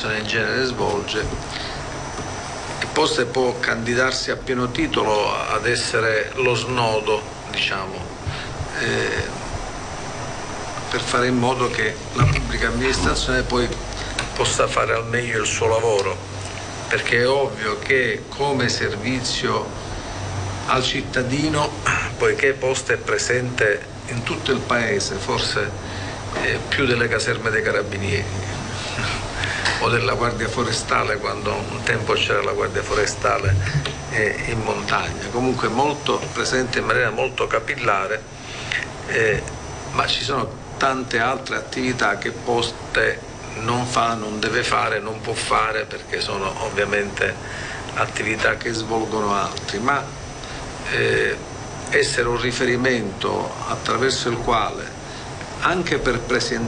amministrazione in genere svolge, e Poste può candidarsi a pieno titolo ad essere lo snodo, diciamo, per fare in modo che la pubblica amministrazione poi possa fare al meglio il suo lavoro, perché è ovvio che come servizio al cittadino, poiché Poste è presente in tutto il paese, forse più delle caserme dei carabinieri o della Guardia Forestale, quando un tempo c'era la Guardia Forestale in montagna, comunque molto presente in maniera molto capillare, ma ci sono tante altre attività che Poste non fa, non deve fare, non può fare, perché sono ovviamente attività che svolgono altri, ma essere un riferimento attraverso il quale anche per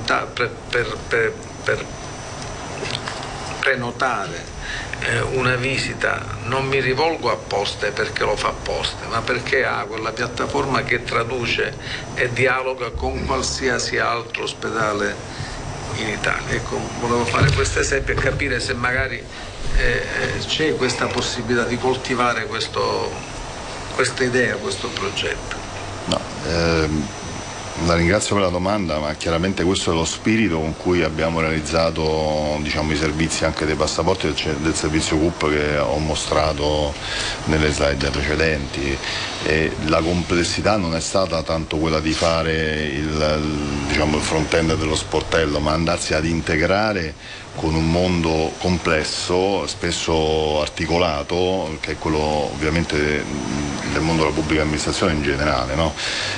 prenotare una visita non mi rivolgo a Poste perché lo fa Poste, ma perché ha quella piattaforma che traduce e dialoga con qualsiasi altro ospedale in Italia. Ecco, volevo fare questo esempio e capire se magari c'è questa possibilità di coltivare questa idea, questo progetto. No, la ringrazio per la domanda, ma chiaramente questo è lo spirito con cui abbiamo realizzato, diciamo, i servizi anche dei passaporti del servizio CUP che ho mostrato nelle slide precedenti. E la complessità non è stata tanto quella di fare il front-end dello sportello, ma andarsi ad integrare con un mondo complesso, spesso articolato, che è quello ovviamente del mondo della pubblica amministrazione in generale, no?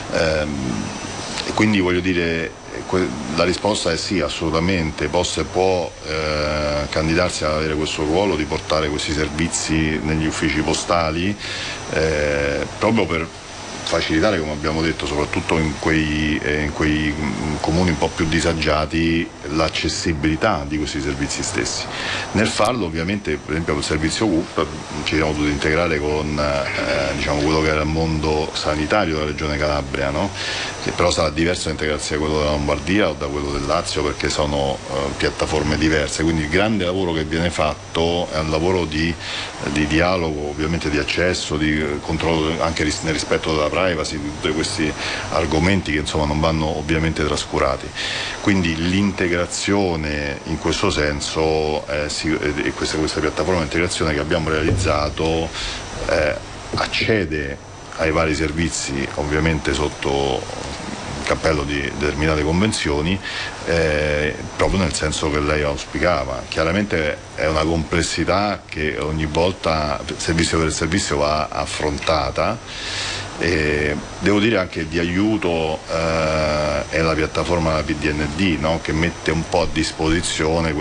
Quindi voglio dire, la risposta è sì, assolutamente. Poste può candidarsi ad avere questo ruolo di portare questi servizi negli uffici postali, proprio per facilitare, come abbiamo detto, soprattutto in quei comuni un po' più disagiati, l'accessibilità di questi servizi stessi. Nel farlo, ovviamente, per esempio il servizio CUP ci siamo dovuti integrare con quello che era il mondo sanitario della Regione Calabria, no? Che però sarà diverso da integrarsi da quello della Lombardia o da quello del Lazio, perché sono piattaforme diverse. Quindi il grande lavoro che viene fatto è un lavoro di dialogo, ovviamente di accesso, di controllo anche nel rispetto della privacy, di tutti questi argomenti che insomma non vanno ovviamente trascurati. Quindi l'integrazione in questo senso e questa piattaforma di integrazione che abbiamo realizzato accede ai vari servizi, ovviamente sotto il cappello di determinate convenzioni, proprio nel senso che lei auspicava. Chiaramente è una complessità che ogni volta, servizio per servizio, va affrontata. Devo dire anche di aiuto è la piattaforma PDND, no? Che mette un po' a disposizione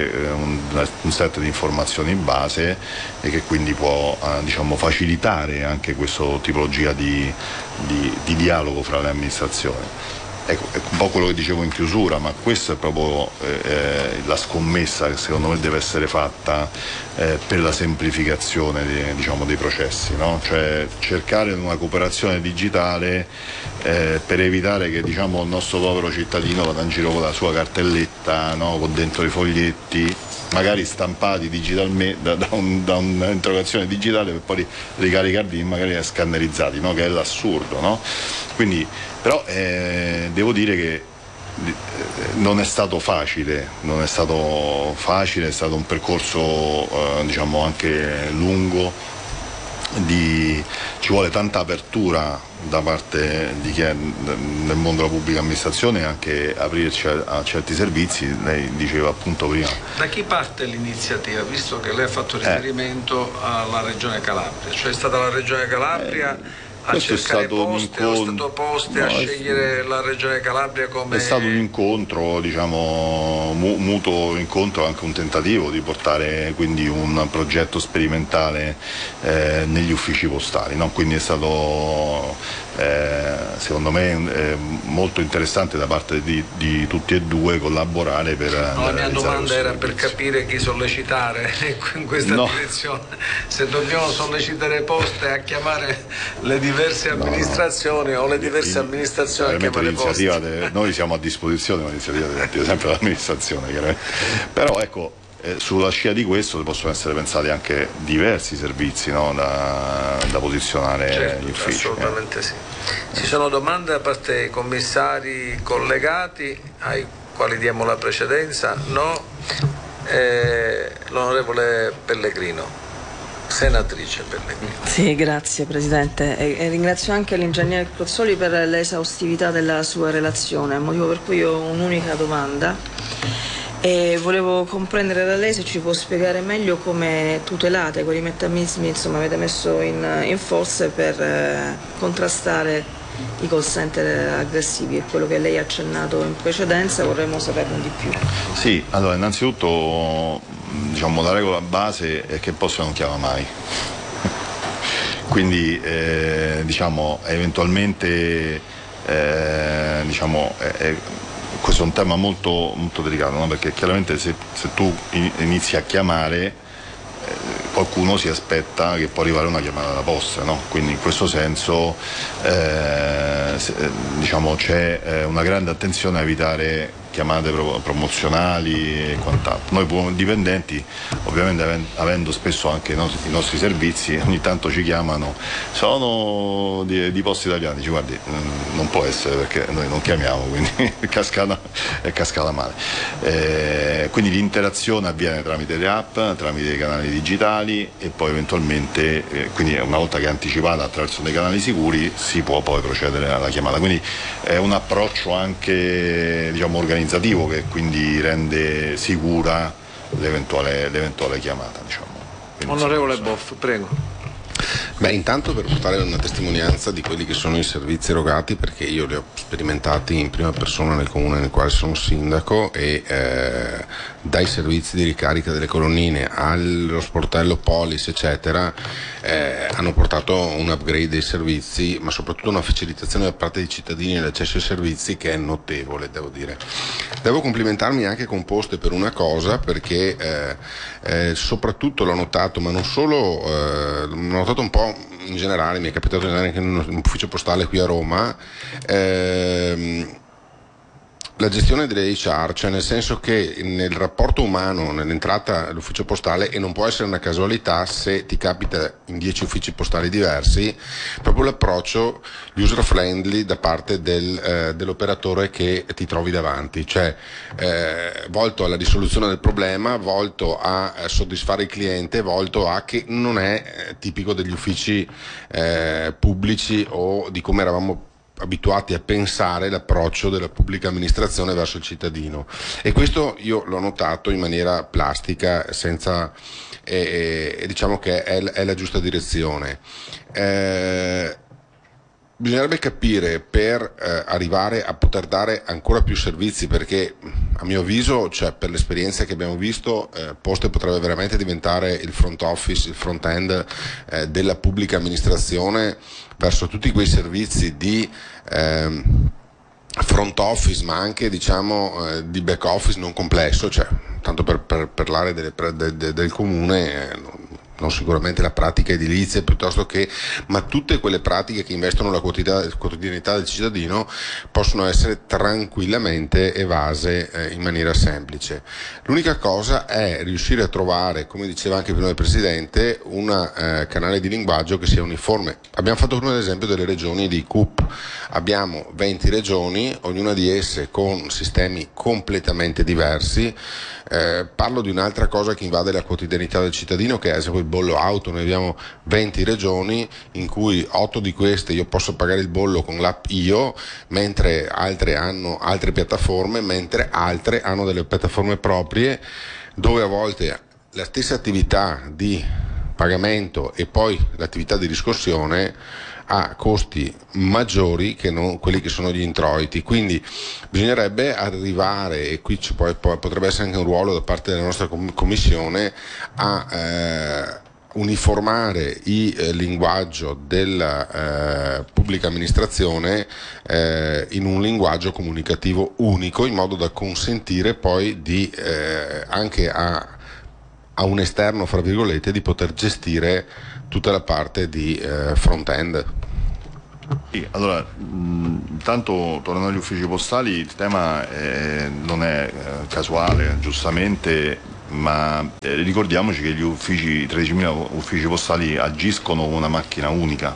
un set di informazioni base e che quindi può facilitare anche questa tipologia di dialogo fra le amministrazioni. Ecco, è un po' quello che dicevo in chiusura, ma questa è proprio la scommessa che secondo me deve essere fatta per la semplificazione dei processi, no? Cioè cercare una cooperazione digitale per evitare che il nostro povero cittadino vada in giro con la sua cartelletta, no? Con dentro i foglietti, magari stampati digitalmente da un'interrogazione digitale, per poi ricaricarli magari scannerizzati, no? Che è l'assurdo, no? Quindi, però devo dire che non è stato facile, è stato un percorso anche lungo, ci vuole tanta apertura da parte di chi è nel mondo della pubblica amministrazione, anche aprirci a certi servizi. Lei diceva appunto prima. Da chi parte l'iniziativa, visto che lei ha fatto riferimento alla Regione Calabria? Cioè è stata la Regione Calabria a cercare Poste, o è stato Poste a scegliere la Regione Calabria come... È stato un incontro, mutuo incontro, anche un tentativo di portare quindi un progetto sperimentale negli uffici postali, no? Quindi è stato secondo me molto interessante da parte di tutti e due collaborare per... La mia domanda era per capire chi sollecitare in questa direzione. Se dobbiamo sollecitare Poste a chiamare le diverse amministrazioni o le diverse amministrazioni a chiamare Poste. Noi siamo a disposizione, l'iniziativa deve essere sempre l'amministrazione, chiaramente. Però ecco, sulla scia di questo possono essere pensati anche diversi servizi, no? da posizionare certo, gli uffici. Assolutamente sì. Ci sono domande da parte dei commissari collegati ai quali diamo la precedenza? No. L'onorevole Pellegrino. Senatrice Pellegrino. Sì, grazie Presidente, e ringrazio anche l'ingegnere Crozzoli per l'esaustività della sua relazione, motivo per cui ho un'unica domanda e volevo comprendere da lei se ci può spiegare meglio come tutelate quali meccanismi avete messo in forza per contrastare i call center aggressivi. È quello che lei ha accennato in precedenza, vorremmo saperne di più. Sì, allora innanzitutto la regola base è che posto non chiama mai. Quindi eventualmente questo è un tema molto, molto delicato, no? Perché chiaramente se tu inizi a chiamare qualcuno si aspetta che può arrivare una chiamata da posta, no? Quindi in questo senso c'è una grande attenzione a evitare chiamate promozionali e quant'altro. Noi dipendenti, ovviamente avendo spesso anche i nostri servizi, ogni tanto ci chiamano, sono di Poste Italiane, dici guardi, non può essere perché noi non chiamiamo, quindi è cascata male. Quindi l'interazione avviene tramite le app, tramite i canali digitali e poi eventualmente, quindi una volta che è anticipata attraverso dei canali sicuri, si può poi procedere alla chiamata. Quindi è un approccio anche organizzativo che quindi rende sicura l'eventuale chiamata. Onorevole Boff, prego. Intanto per portare una testimonianza di quelli che sono i servizi erogati, perché io li ho sperimentati in prima persona nel comune nel quale sono sindaco e dai servizi di ricarica delle colonnine allo sportello Polis eccetera hanno portato un upgrade dei servizi, ma soprattutto una facilitazione da parte dei cittadini nell'accesso ai servizi che è notevole, devo dire. Devo complimentarmi anche con Poste per una cosa, perché soprattutto l'ho notato, ma non solo, l'ho notato un po' in generale, mi è capitato di andare anche in un ufficio postale qui a Roma, la gestione delle HR, cioè nel senso che nel rapporto umano, nell'entrata all'ufficio postale, e non può essere una casualità se ti capita in 10 uffici postali diversi, proprio l'approccio user friendly da parte dell'operatore che ti trovi davanti, cioè volto alla risoluzione del problema, volto a soddisfare il cliente, volto a che non è tipico degli uffici pubblici o di come eravamo abituati a pensare l'approccio della pubblica amministrazione verso il cittadino, e questo io l'ho notato in maniera plastica, senza diciamo che è la giusta direzione. Bisognerebbe capire per arrivare a poter dare ancora più servizi, perché a mio avviso, cioè per l'esperienza che abbiamo visto, Poste potrebbe veramente diventare il front office, il front end della pubblica amministrazione verso tutti quei servizi di front office, ma anche di back office non complesso, cioè tanto per parlare del comune, non sicuramente la pratica edilizia piuttosto che, ma tutte quelle pratiche che investono la quotidianità del cittadino possono essere tranquillamente evase in maniera semplice. L'unica cosa è riuscire a trovare, come diceva anche prima il Presidente, un canale di linguaggio che sia uniforme. Abbiamo fatto prima l'esempio delle regioni di CUP, abbiamo 20 regioni, ognuna di esse con sistemi completamente diversi. Parlo di un'altra cosa che invade la quotidianità del cittadino, che è ad esempio il bollo auto. Noi abbiamo 20 regioni in cui 8 di queste io posso pagare il bollo con l'app Io, mentre altre hanno altre piattaforme, mentre altre hanno delle piattaforme proprie, dove a volte la stessa attività di pagamento e poi l'attività di riscossione ha costi maggiori che non quelli che sono gli introiti. Quindi bisognerebbe arrivare, e qui poi potrebbe essere anche un ruolo da parte della nostra commissione, a uniformare il linguaggio della pubblica amministrazione in un linguaggio comunicativo unico, in modo da consentire poi di anche a un esterno, fra virgolette, di poter gestire tutta la parte di front-end. Sì, allora, intanto tornando agli uffici postali, il tema non è casuale, giustamente ma ricordiamoci che i 13.000 uffici postali agiscono come una macchina unica.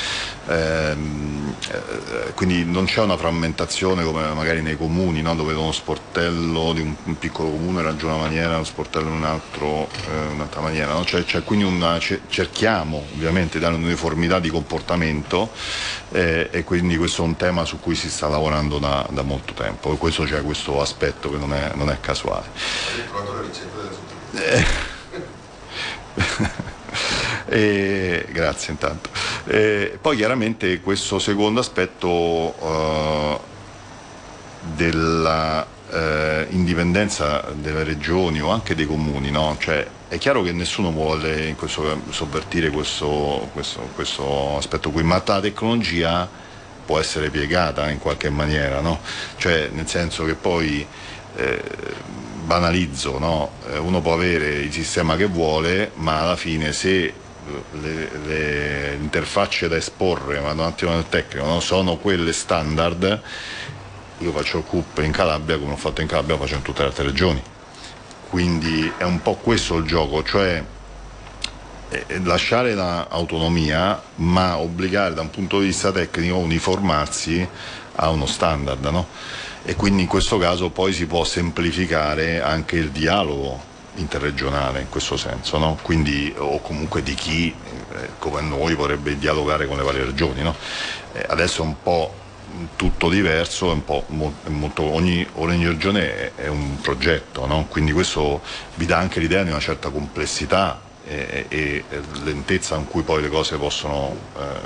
Quindi non c'è una frammentazione come magari nei comuni, no? Dove uno sportello di un piccolo comune ragiona una maniera, uno sportello in un altro un'altra maniera, no? C'è quindi cerchiamo ovviamente di dare un'uniformità di comportamento, e quindi questo è un tema su cui si sta lavorando da molto tempo, e questo c'è questo aspetto che non è casuale. Hai trovato la ricetta della grazie intanto. Poi chiaramente questo secondo aspetto della indipendenza delle regioni o anche dei comuni, no? Cioè, è chiaro che nessuno vuole in questo sovvertire questo aspetto qui, ma la tecnologia può essere piegata in qualche maniera, no? Cioè, nel senso che poi banalizzo, no? Uno può avere il sistema che vuole, ma alla fine se le interfacce da esporre, ma un attimo nel tecnico, no? Sono quelle standard, io faccio il CUP in Calabria come ho fatto in Calabria, lo faccio in tutte le altre regioni, quindi è un po' questo il gioco, cioè lasciare l'autonomia ma obbligare da un punto di vista tecnico a uniformarsi a uno standard, no? E quindi in questo caso poi si può semplificare anche il dialogo interregionale in questo senso, no? Quindi, o comunque di chi come noi vorrebbe dialogare con le varie regioni, no? Adesso è un po' tutto diverso, è un po' molto, ogni regione è un progetto, no? Quindi questo vi dà anche l'idea di una certa complessità e lentezza in cui poi le cose possono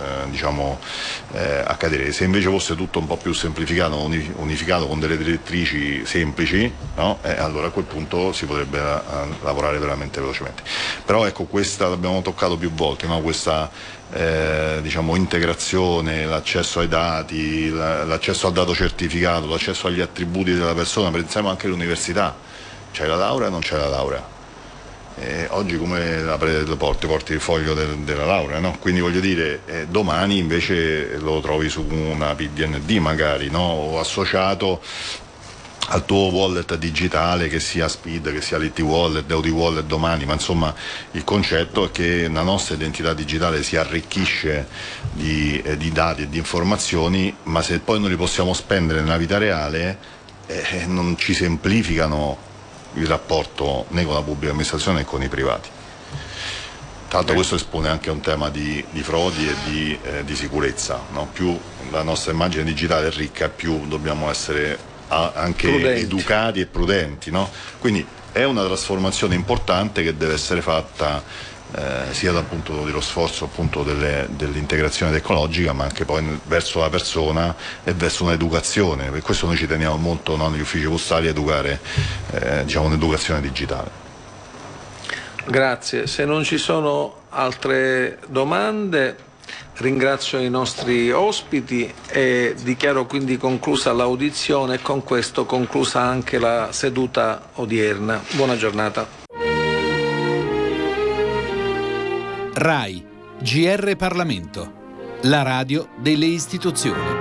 accadere. Se invece fosse tutto un po' più semplificato, unificato con delle direttrici semplici, no? Allora a quel punto si potrebbe lavorare veramente velocemente. Però ecco, questa l'abbiamo toccato più volte, no? Questa integrazione, l'accesso ai dati, l'accesso al dato certificato, l'accesso agli attributi della persona, pensiamo anche all'università, c'è la laurea o non c'è la laurea? Oggi come porti il foglio della laurea, no? Quindi voglio dire, domani invece lo trovi su una PDND magari, no? O associato al tuo wallet digitale, che sia Speed, che sia l'IT Wallet, Audi Wallet domani, ma insomma il concetto è che la nostra identità digitale si arricchisce di dati e di informazioni, ma se poi non li possiamo spendere nella vita reale, non ci semplificano il rapporto né con la pubblica amministrazione né con i privati. Tra l'altro questo espone anche a un tema di frodi e di sicurezza, no? Più la nostra immagine digitale è ricca, più dobbiamo essere anche educati e prudenti, no? Quindi è una trasformazione importante che deve essere fatta sia dal punto dello sforzo appunto dell'integrazione tecnologica, ma anche poi verso la persona e verso un'educazione. Per questo noi ci teniamo molto, no, negli uffici postali a educare un'educazione digitale. Grazie. Se non ci sono altre domande, ringrazio i nostri ospiti e dichiaro quindi conclusa l'audizione e con questo conclusa anche la seduta odierna. Buona giornata. RAI, GR Parlamento, la radio delle istituzioni.